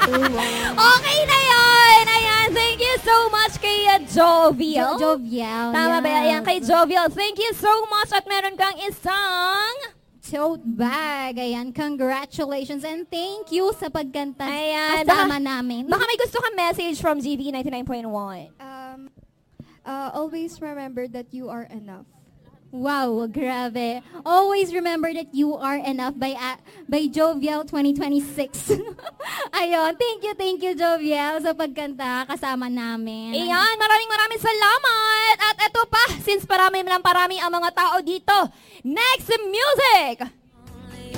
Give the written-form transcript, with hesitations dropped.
Okay na yun! Ayan, thank you so much kay Jovial. Jovial. Tama ba? Ayan, kay Jovial. Thank you so much at meron kang isang tote bag. Ayan, congratulations and thank you sa pagkanta Ayan, kasama namin. Baka may gusto kang message from GV 99.1. Always remember that you are enough. Wow, grabe. Always remember that you are enough by Jovial 2026. Ayun, thank you Jovial sa pagkanta kasama namin. Ayan, maraming salamat. At eto pa, since parami ang mga tao dito, next music!